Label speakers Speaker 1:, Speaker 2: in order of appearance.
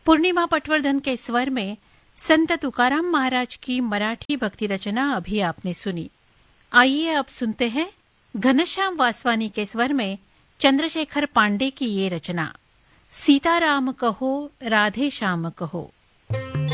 Speaker 1: पूर्णिमा पटवर्धन के स्वर में संत तुकाराम महाराज की मराठी भक्ति रचना अभी आपने सुनी। आइए अब सुनते हैं घनश्याम वासवानी के स्वर में चंद्रशेखर पांडे की ये रचना, सीताराम कहो राधे श्याम कहो।